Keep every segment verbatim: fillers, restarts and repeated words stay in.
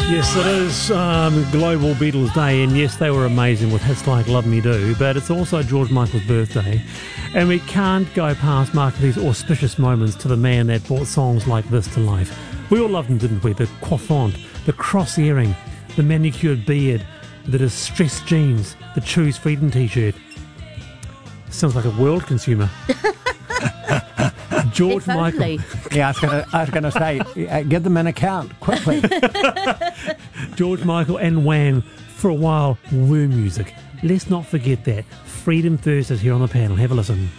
Yes, it is um, Global Beatles Day, and yes, they were amazing with hits like Love Me Do, but it's also George Michael's birthday, and we can't go past marking these auspicious moments to the man that brought songs like this to life. We all loved him, didn't we? The coiffant, the cross-earring, the manicured beard, the distressed jeans, the Choose Freedom t-shirt. Sounds like a world consumer. George If Michael. only. Yeah, I was gonna, I was gonna say, uh, get them an account quickly. George Michael and Wham for a while were music. Let's not forget that. Freedom First is here on the panel. Have a listen.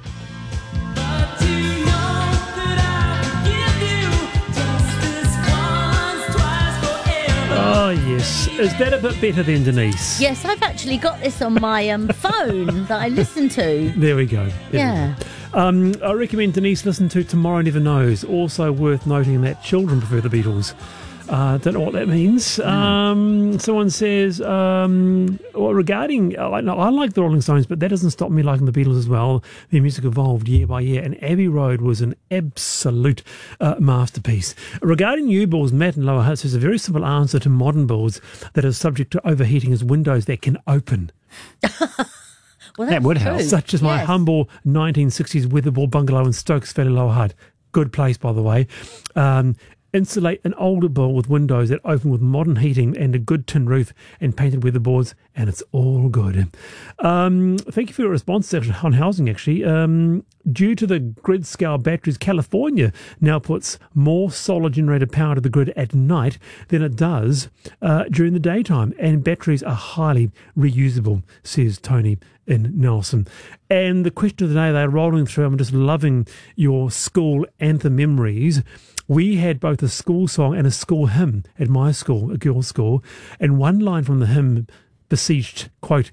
Oh, yes. Is that a bit better than Denise? Yes, I've actually got this on my um, phone that I listen to. There we go. There Yeah. we go. Um, I recommend Denise listen to Tomorrow Never Knows. Also worth noting that children prefer the Beatles. Uh, don't know what that means. Mm. Um, someone says, um, well, regarding, I like, no, I like the Rolling Stones, but that doesn't stop me liking the Beatles as well. Their music evolved year by year, and Abbey Road was an absolute uh, masterpiece. Regarding new builds, Matt in Lower Hutt says a very simple answer to modern builds that is subject to overheating is windows that can open. Well, That would that's help. true. Such as my Yes. humble nineteen sixties weatherboard bungalow in Stokes Valley, Lower Hutt. Good place, by the way. Um, insulate an older build with windows that open with modern heating and a good tin roof and painted weatherboards, and it's all good. Um, thank you for your response on housing, actually. Um, due to the grid scale batteries, California now puts more solar generated power to the grid at night than it does uh, during the daytime, and batteries are highly reusable, says Tony in Nelson. And the question of the day, they're rolling through, I'm just loving your school anthem memories. We had both a school song and a school hymn at my school, a girls' school, and one line from the hymn beseeched, quote,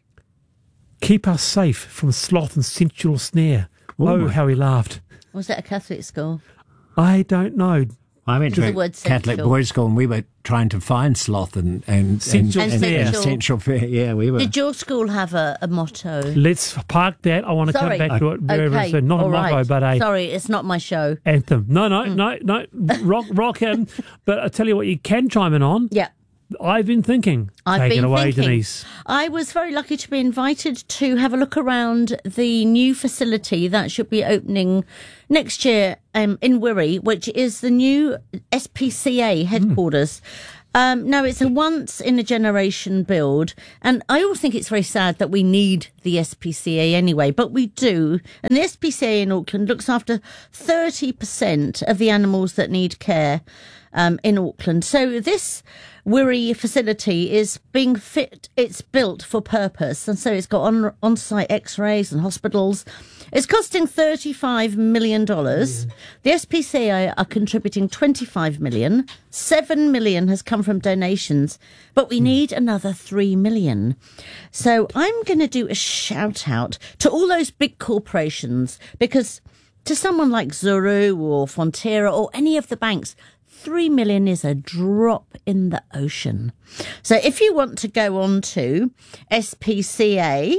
"Keep us safe from sloth and sensual snare." Ooh. Oh, how he laughed. Was that a Catholic school? I don't know. I went The to a word Catholic sensual. boys' school, and we were trying to find sloth and and Sensual and, And and, and sensual. sensual fare. Yeah, we were. Did your school have a, a motto? Let's park that. I want to Sorry. come back to it very, very Okay, soon. Not a all motto, right. but a Sorry, it's not my show. anthem. No, no, no, no. Rock, rock him. But I tell you what, you can chime in on. Yeah. I've been thinking. I've Take been it away, thinking. Denise. I was very lucky to be invited to have a look around the new facility that should be opening next year um, in Wirrie, which is the new S P C A headquarters. Um, no, it's a once in a generation build. And I always think it's very sad that we need the S P C A anyway, but we do. And the S P C A in Auckland looks after thirty percent of the animals that need care um, in Auckland. So this Wirrie facility is being fit, it's built for purpose. And so it's got on, on-site x-rays and hospitals. It's costing thirty-five million dollars. Yeah. The S P C A are contributing twenty-five million dollars. seven million dollars has come from donations, but we need another three million dollars. So I'm going to do a shout out to all those big corporations, because to someone like Zuru or Fonterra or any of the banks, three million is a drop in the ocean. So if you want to go on to S P C A,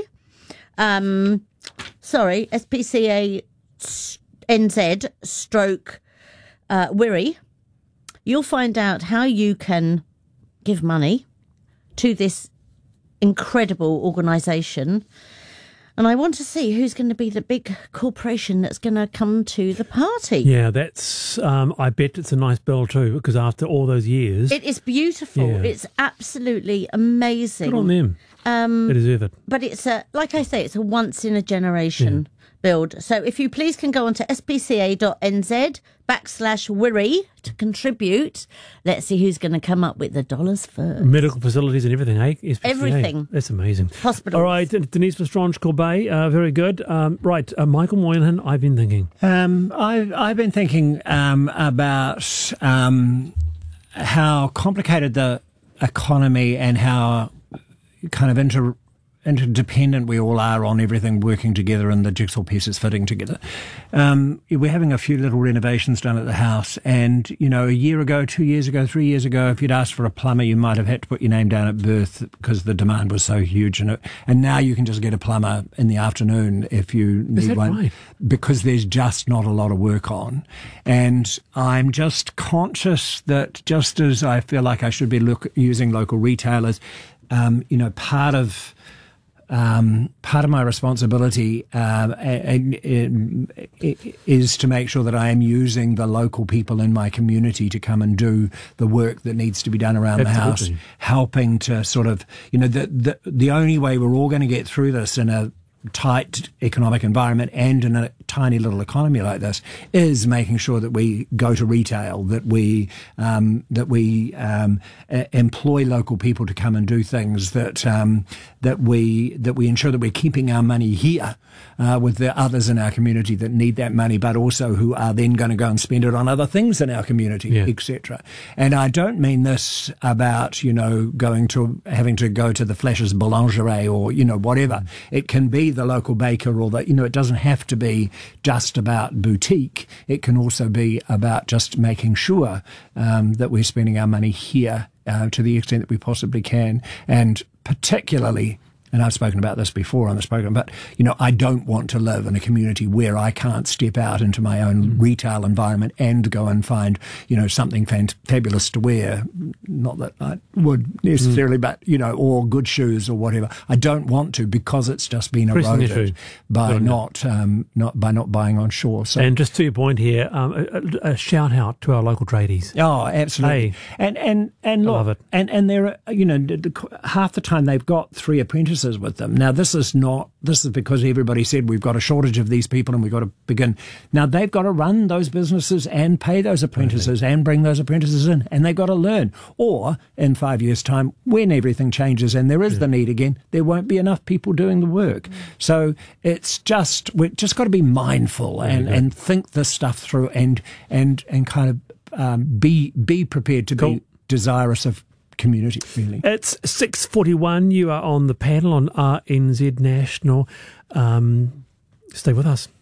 um, sorry, S P C A N Z stroke uh, Wirrie, you'll find out how you can give money to this incredible organisation. And I want to see who's going to be the big corporation that's going to come to the party. Yeah, that's, um, I bet it's a nice bill too, because after all those years, It is beautiful. Yeah. It's absolutely amazing. good on them. Um, They deserve it. but it's a, like I say, it's a once in a generation build. So if you please can go on to spca.nz backslash Wirrie to contribute. Let's see who's going to come up with the dollars first. Medical facilities and everything, eh? S P C A. Everything. That's amazing. Hospitals. All right, Denise Lestrange Corbet, uh, very good. Um, right, uh, Michael Moynihan, I've been thinking. Um, I've I've been thinking um, about um, how complicated the economy and how kind of inter interdependent we all are on everything working together and the jigsaw pieces fitting together. Um, we're having a few little renovations done at the house, and, you know, a year ago, two years ago, three years ago, if you'd asked for a plumber, you might have had to put your name down at birth because the demand was so huge. And, it, and now you can just get a plumber in the afternoon if you need Is that one, right? because there's just not a lot of work on. And I'm just conscious that just as I feel like I should be look, using local retailers, um, you know, part of Um, part of my responsibility um, and, and, is to make sure that I am using the local people in my community to come and do the work that needs to be done around Absolutely. the house, helping to sort of, you know, the, the, the only way we're all going to get through this in a tight economic environment and in a tiny little economy like this is making sure that we go to retail, that we um, that we um, a- employ local people to come and do things, that um, that we that we ensure that we're keeping our money here uh, with the others in our community that need that money, but also who are then going to go and spend it on other things in our community, Yeah. et cetera. And I don't mean this about, you know, going to having to go to the Flash's Boulangerie or, you know, whatever. Mm. It can be the local baker, or that, you know, it doesn't have to be just about boutique. It can also be about just making sure um, that we're spending our money here uh, to the extent that we possibly can, and particularly. And I've spoken about this before on this program, but, you know, I don't want to live in a community where I can't step out into my own mm. retail environment and go and find, you know, something fant- fabulous to wear. Not that I would necessarily, mm. but, you know, or good shoes or whatever. I don't want to, because it's just been Pressing eroded issue. by Got it. not, um, not, by not buying on shore. So. And just to your point here, um, a, a shout out to our local tradies. Oh, absolutely. Hey. And, and, and look, love it. and, and there are, you know, the, the, half the time they've got three apprentices with them. Now, this is not, this is because everybody said we've got a shortage of these people and we've got to begin. Now, they've got to run those businesses and pay those apprentices okay. and bring those apprentices in, and they've got to learn. Or in five years' time, when everything changes and there is yeah. the need again, there won't be enough people doing the work. Mm. So it's just, we've just got to be mindful and, and think this stuff through and, and, and kind of um, be, be prepared to cool. be desirous of community feeling. It's six forty-one. You are on the panel on R N Z National. Um, stay with us.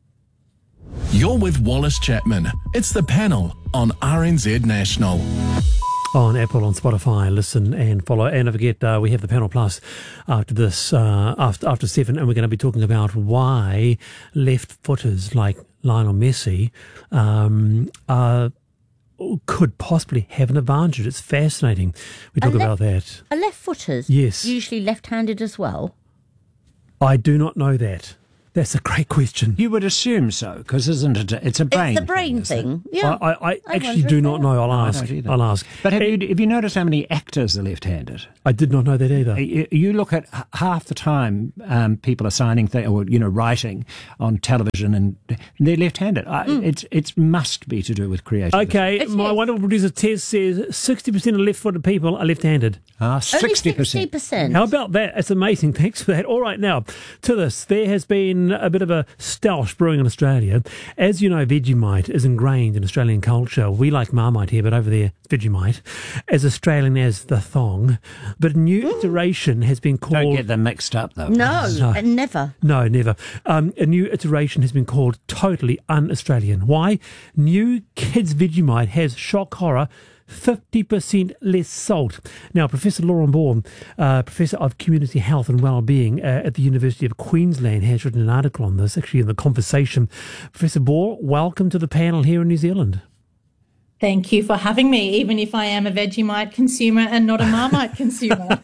You're with Wallace Chapman. It's the panel on R N Z National. On Apple, on Spotify, listen and follow. And don't forget, uh, we have the Panel Plus after this, uh, after after seven, and we're going to be talking about why left-footers like Lionel Messi um, are could possibly have an advantage. It's fascinating. We talk left, about that. Are left-footers yes. usually left-handed as well? I do not know that. That's a great question. You would assume so, because isn't it? A, it's a brain. It's the brain thing. thing. Yeah. I, I, I actually do not know. I'll ask. I'll ask. But have you, have you noticed how many actors are left-handed? I did not know that either. You, you look at h- half the time um, people are signing things or you know writing on television, and they're left-handed. I, mm. It's it must be to do with creativity. Okay, it my is. wonderful producer Tess says sixty percent of left-footed people are left-handed. Ah, sixty percent. sixty percent. How about that? It's amazing. Thanks for that. All right, now to this. There has been a bit of a stoush brewing in Australia. As you know, Vegemite is ingrained in Australian culture. We like Marmite here, but over there, Vegemite. As Australian as the thong. But a new mm. iteration has been called... Don't get them mixed up, though. No, no. never. No, never. Um, a new iteration has been called totally un-Australian. Why? New Kids Vegemite has, shock horror, fifty percent less salt. Now, Professor Lauren Bourne, uh, Professor of Community Health and Wellbeing uh, at the University of Queensland, has written an article on this, actually in The Conversation. Professor Bourne, welcome to the panel here in New Zealand. Thank you for having me, even if I am a Vegemite consumer and not a Marmite consumer.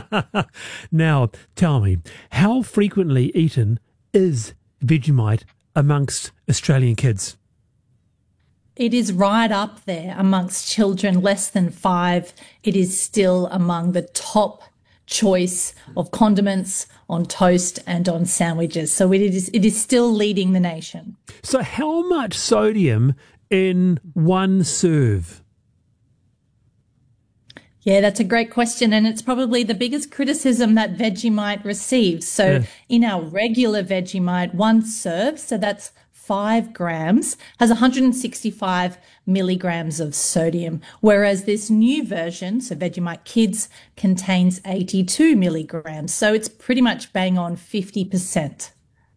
Now, tell me, how frequently eaten is Vegemite amongst Australian kids? It is right up there amongst children less than five. It is still among the top choice of condiments on toast and on sandwiches. So it is it is still leading the nation. So how much sodium in one serve? Yeah, that's a great question, and it's probably the biggest criticism that Vegemite receives. So yeah. in our regular Vegemite, one serve, so that's five grams has one hundred sixty-five milligrams of sodium, whereas this new version, so Vegemite Kids, contains eighty-two milligrams. So it's pretty much bang on fifty percent.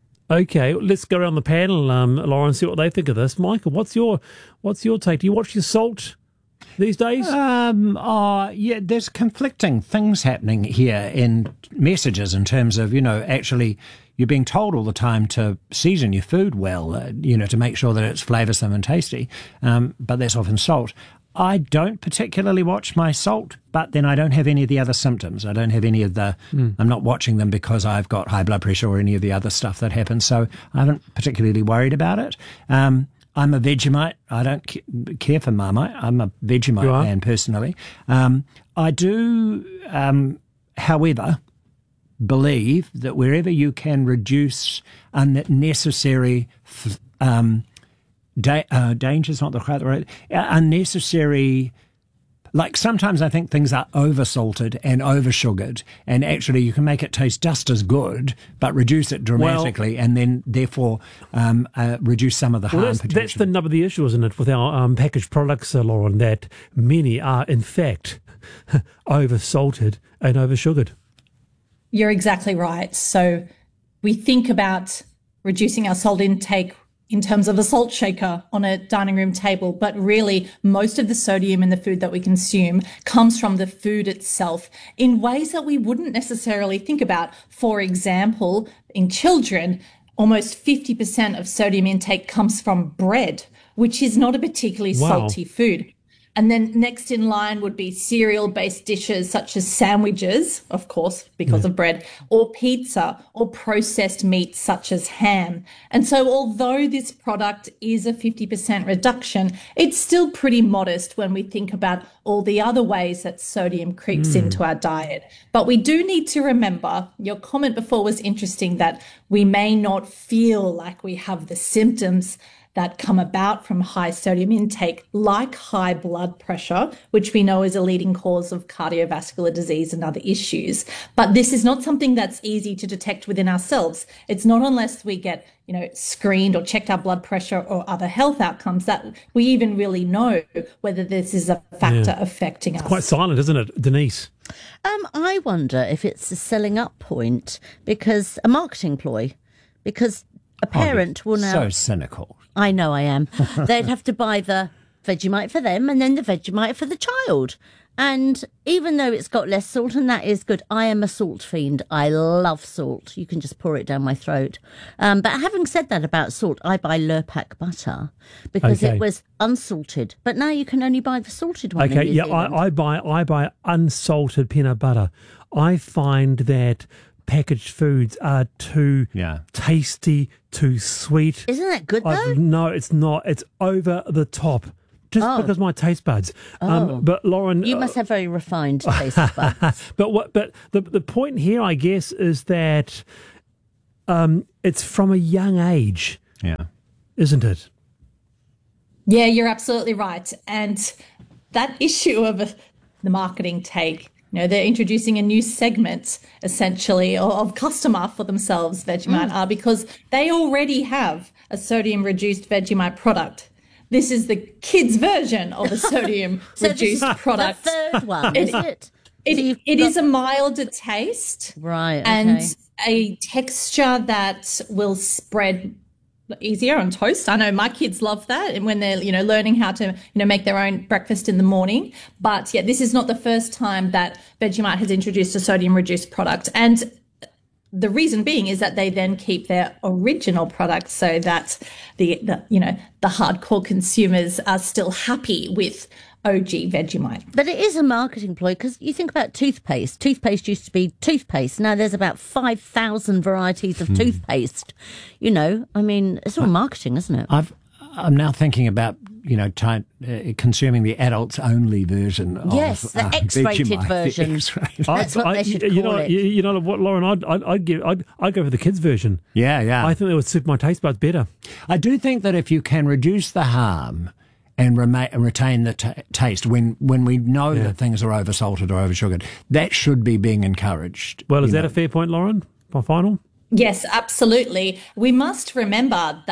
Okay, let's go around the panel, um, Lauren, see what they think of this. Michael, what's your what's your take? Do you watch your salt these days? Um, uh, yeah, there's conflicting things happening here in messages in terms of, you know, actually you're being told all the time to season your food well, uh, you know, to make sure that it's flavoursome and tasty, um, but that's often salt. I don't particularly watch my salt, but then I don't have any of the other symptoms. I don't have any of the, mm. I'm not watching them because I've got high blood pressure or any of the other stuff that happens. So I haven't particularly worried about it. Um, I'm a Vegemite. I don't care for Marmite. I'm a Vegemite man personally. Um, I do, um, however, believe that wherever you can reduce unnecessary um Da- uh, danger is not the right word. Uh, unnecessary, like sometimes I think things are over salted and over sugared, and actually you can make it taste just as good, but reduce it dramatically, well, and then therefore um, uh, reduce some of the harm. Well, that's, that's the nub of the issue, isn't it, with our um, packaged products, uh, Lauren, that many are in fact over salted and over sugared. You're exactly right. So we think about reducing our salt intake in terms of a salt shaker on a dining room table, but really most of the sodium in the food that we consume comes from the food itself in ways that we wouldn't necessarily think about. For example, in children, almost fifty percent of sodium intake comes from bread, which is not a particularly wow. salty food. And then next in line would be cereal-based dishes such as sandwiches, of course, because yeah. of bread, or pizza, or processed meats such as ham. And so although this product is a fifty percent reduction, it's still pretty modest when we think about all the other ways that sodium creeps mm. into our diet. But we do need to remember, your comment before was interesting, that we may not feel like we have the symptoms that come about from high sodium intake, like high blood pressure, which we know is a leading cause of cardiovascular disease and other issues. But this is not something that's easy to detect within ourselves. It's not unless we get, you know, screened or checked our blood pressure or other health outcomes that we even really know whether this is a factor yeah. affecting it's us. Quite silent, isn't it, Denise? Um, I wonder if it's a selling up point, because a marketing ploy, because a parent oh, will now... So cynical. I know I am. They'd have to buy the Vegemite for them and then the Vegemite for the child. And even though it's got less salt, and that is good, I am a salt fiend. I love salt. You can just pour it down my throat. Um, but having said that about salt, I buy Lurpak butter because okay. it was unsalted. But now you can only buy the salted one. Okay, in New yeah, Zealand. I, I buy I buy unsalted peanut butter. I find that packaged foods are too yeah. tasty, too sweet. Isn't that good though? I've, no, it's not. It's over the top. Just oh. because my taste buds. Oh. Um, but Lauren, you must have very refined taste buds. but what? But the the point here, I guess, is that um, it's from a young age. Yeah, isn't it? Yeah, you're absolutely right. And that issue of uh, the marketing take. You know, they're introducing a new segment, essentially, of, of customer for themselves, Vegemite mm. are, because they already have a sodium-reduced Vegemite product. This is the kids' version of a sodium-reduced so product. The third one, is it? It, so it got... is a milder taste. Right, okay. And a texture that will spread easier on toast. I know my kids love that, and when they're, you know, learning how to, you know, make their own breakfast in the morning. But yeah, this is not the first time that Vegemite has introduced a sodium reduced product. And the reason being is that they then keep their original product so that the, the you know, the hardcore consumers are still happy with O G Vegemite. But it is a marketing ploy, because you think about toothpaste. Toothpaste used to be toothpaste. Now there's about five thousand varieties of mm. toothpaste. You know, I mean, it's all marketing, isn't it? I've, I'm now thinking about, you know, ty- uh, consuming the adults-only version of Yes, the uh, X-rated Vegemite, version. The X-rated. That's what I, they should you call know, it. You, you know what, Lauren? I'd, I'd, I'd give, I'd, I'd go for the kids' version. Yeah, yeah. I think that would suit my taste buds better. I do think that if you can reduce the harm and remain, retain the t- taste when, when we know yeah. that things are oversalted or oversugared, that should be being encouraged. Well, is that know. a fair point, Lauren? My final? Yes, absolutely. We must remember that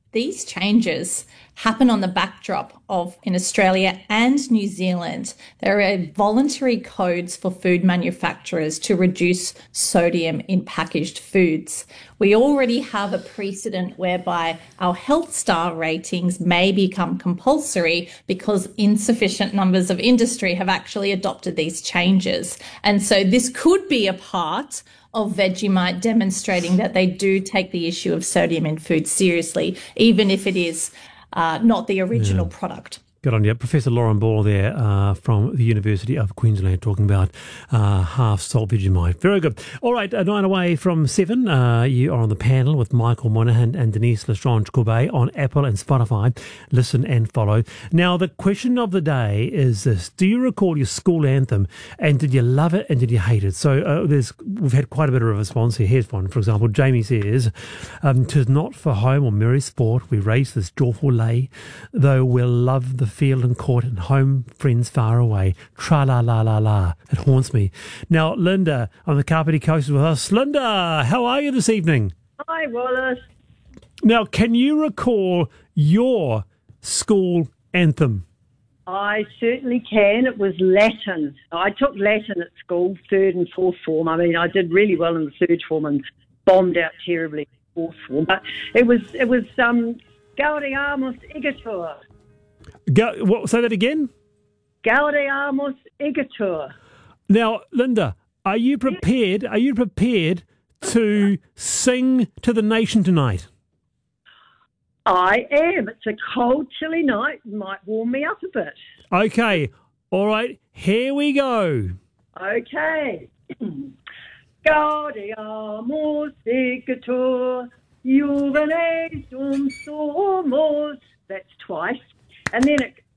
These changes happen on the backdrop of, in Australia and New Zealand, there are voluntary codes for food manufacturers to reduce sodium in packaged foods. We already have a precedent whereby our health star ratings may become compulsory because insufficient numbers of industry have actually adopted these changes. And so this could be a part of Vegemite demonstrating that they do take the issue of sodium in food seriously, even if it is uh, not the original yeah. product. Good on you. Professor Lauren Ball there uh, from the University of Queensland talking about uh, half-salt Vegemite. Very good. All right, uh, nine away from seven. Uh, you are on the panel with Michael Monahan and Denise Lestrange-Courbet on Apple and Spotify. Listen and follow. Now, the question of the day is this. Do you recall your school anthem, and did you love it and did you hate it? So uh, there's we've had quite a bit of a response here. Here's one. For example, Jamie says, um, "'Tis not for home or merry sport we raise this joyful lay, though we'll love the field and court and home friends far away. Tra-la-la-la-la. It haunts me." Now, Linda on the Kapiti Coast is with us. Linda, how are you this evening? Hi, Wallace. Now, can you recall your school anthem? I certainly can. It was Latin. I took Latin at school, third and fourth form. I mean, I did really well in the third form and bombed out terribly in fourth form. But it was, it was um, Gaudeamus Igitur. Go, what, say that again? Gaudeamus Igitur. Now, Linda, are you prepared? Are you prepared to sing to the nation tonight? I am. It's a cold, chilly night. It might warm me up a bit. Okay. All right. Here we go. Okay. Gaudeamus Igitur, Juvenes dum somos. That's twice. And then it,